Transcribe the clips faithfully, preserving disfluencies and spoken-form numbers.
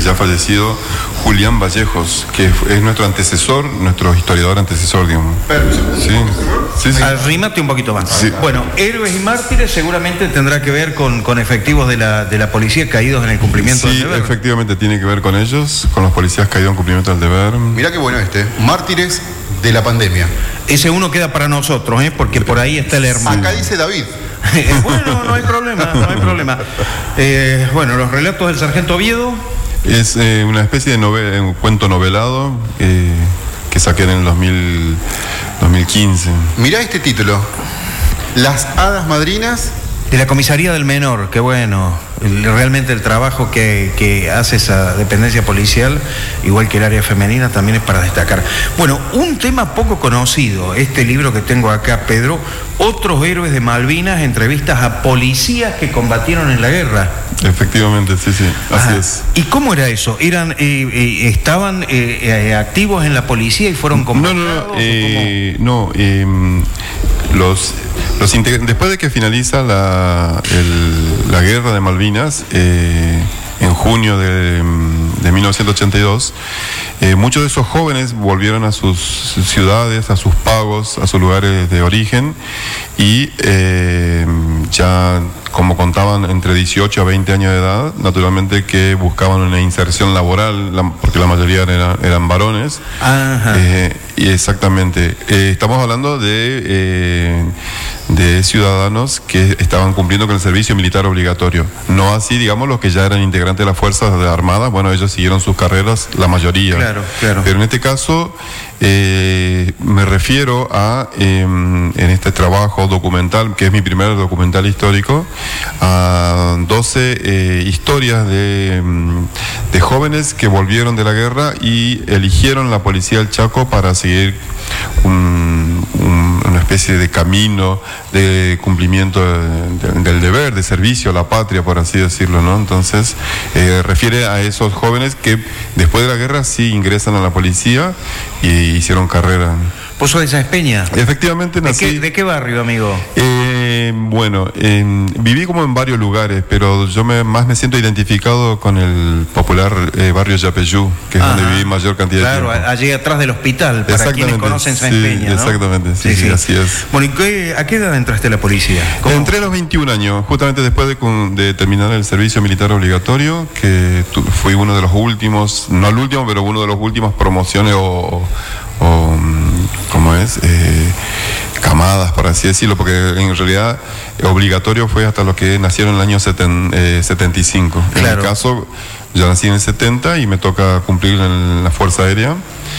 ya fallecido Julián Vallejos, que es nuestro antecesor, nuestro historiador antecesor, digamos. Sí, sí, sí. Arrímate un poquito más. Sí. Bueno, héroes y mártires seguramente tendrá que ver con, con efectivos de la, de la policía caídos en el cumplimiento sí, del deber. Sí, efectivamente tiene que ver con ellos, con los policías caídos en cumplimiento del deber. Mirá qué bueno este, mártires de la pandemia. Ese uno queda para nosotros, ¿eh? Porque por ahí está el hermano. Acá dice David. Bueno, no hay problema, no hay problema. Eh, bueno, los relatos del sargento Oviedo. Es eh, una especie de novela, un cuento novelado eh, que saqué en el dos mil quince. Mirá este título, Las hadas madrinas de la comisaría del menor. Qué bueno, el, realmente el trabajo que, que hace esa dependencia policial, igual que el área femenina, también es para destacar. Bueno, un tema poco conocido, este libro que tengo acá, Pedro, Otros héroes de Malvinas, entrevistas a policías que combatieron en la guerra. Efectivamente, sí, sí, así Ajá. es. ¿Y cómo era eso? ¿Eran, eh, eh, estaban eh, eh, activos en la policía y fueron convocados? No, no, no, eh, no eh, los, los después de que finaliza la, el, la guerra de Malvinas, eh, en junio de, de mil novecientos ochenta y dos, eh, muchos de esos jóvenes volvieron a sus ciudades, a sus pagos, a sus lugares de origen, y eh, ya, como contaban, entre dieciocho a veinte años de edad, naturalmente que buscaban una inserción laboral, la, porque la mayoría eran, eran varones. Ajá. Eh, y exactamente, eh, estamos hablando de, eh, de ciudadanos que estaban cumpliendo con el servicio militar obligatorio. No así, digamos, los que ya eran integrantes de las Fuerzas Armadas. Bueno, ellos siguieron sus carreras, la mayoría. Claro, claro. Pero en este caso, eh, me refiero a, eh, en este trabajo documental, que es mi primer documental histórico, a doce eh, historias de, de jóvenes que volvieron de la guerra y eligieron la Policía del Chaco para seguir un, un, una especie de camino de cumplimiento de, de, del deber, de servicio a la patria, por así decirlo, ¿no? Entonces, eh, refiere a esos jóvenes que después de la guerra sí ingresan a la policía y hicieron carrera. ¿Vos sos de Sáenz Peña? Efectivamente nací. ¿De qué, de qué barrio, amigo? Eh, bueno, eh, viví como en varios lugares, pero yo me, más me siento identificado con el popular eh, barrio Yapeyú, que es Ajá. donde viví mayor cantidad claro, de tiempo. Allí atrás del hospital, para quienes conocen Sáenz sí, Peña, ¿no? Exactamente, sí, sí, sí, sí. así es. Bueno, ¿y qué, a qué edad entraste a la policía? ¿Cómo? Entré a los veintiún años, justamente después de, de terminar el servicio militar obligatorio, que tu, fui uno de los últimos, no el último, pero uno de los últimos promociones o... o ¿cómo es? Eh, camadas, por así decirlo, porque en realidad obligatorio fue hasta los que nacieron en el año setenta y cinco. Claro. En mi caso, yo nací en el setenta y me toca cumplir en la Fuerza Aérea.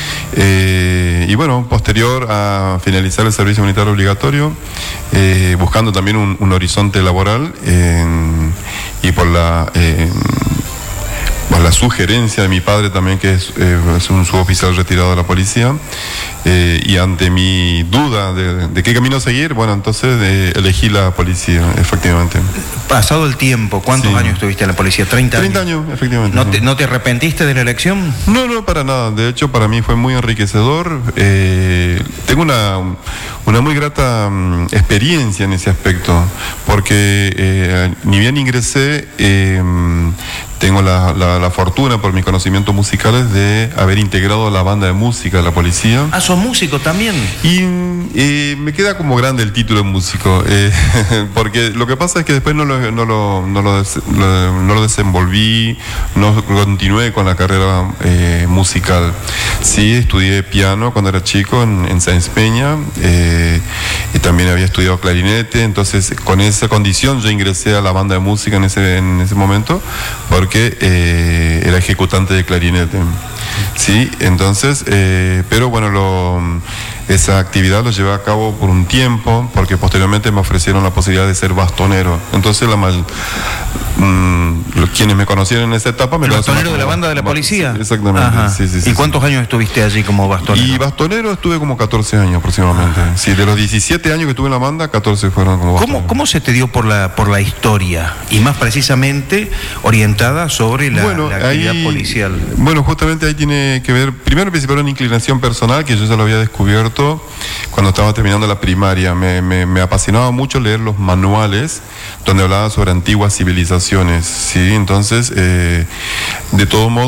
Eh, y bueno, posterior a finalizar el servicio militar obligatorio, eh, buscando también un, un horizonte laboral, eh, y por la... Eh, por la sugerencia de mi padre también, que es, eh, es un suboficial retirado de la policía, eh, y ante mi duda de, de qué camino seguir, bueno, entonces eh, elegí la policía, efectivamente. Pasado el tiempo, ¿cuántos Sí. años estuviste en la policía? ¿treinta años? treinta años, efectivamente. ¿No te, ¿No te arrepentiste de la elección? No, no, para nada. De hecho, para mí fue muy enriquecedor. Eh, tengo una, una muy grata um, experiencia en ese aspecto, porque eh, ni bien ingresé, eh, tengo la, la, la fortuna, por mis conocimientos musicales, de haber integrado la banda de música de la policía. Ah, sos músico también. Y eh, me queda como grande el título de músico, eh, porque lo que pasa es que después no lo, no lo, no lo, des, lo, no lo desenvolví, no continué con la carrera eh, musical. Sí, estudié piano cuando era chico en, en Sáenz Peña, eh, y también había estudiado clarinete. Entonces, con esa condición yo ingresé a la banda de música en ese, en ese momento, porque eh, era ejecutante de clarinete. Sí, entonces, eh, pero bueno, lo, esa actividad lo llevé a cabo por un tiempo, porque posteriormente me ofrecieron la posibilidad de ser bastonero. Entonces, la mmm, quienes me conocieron en esa etapa me ¿El conocieron bastonero de la banda de la policía? Sí, exactamente. Sí, sí, sí, ¿Y cuántos sí. años estuviste allí como bastonero? Y bastonero estuve como catorce años aproximadamente. Ah. Sí, de los diecisiete años que estuve en la banda, catorce fueron como bastonero. ¿Cómo, ¿Cómo se te dio por la, por la historia? Y más precisamente orientada sobre la, bueno, la actividad ahí, policial. Bueno, justamente ahí tiene que ver, primero principal una inclinación personal que yo ya lo había descubierto cuando estaba terminando la primaria. Me, me, me apasionaba mucho leer los manuales donde hablaban sobre antiguas civilizaciones, ¿sí? Entonces, eh, de todo modo,